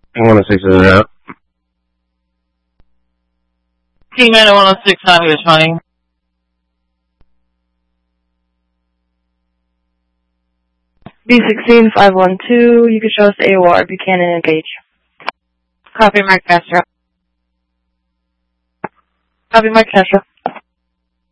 106 is out. T-Man 106, I'm responding. B16 512, you can show us the AOR Buchanan engage. Copy, Mark Castro. Copy, Mike Castro.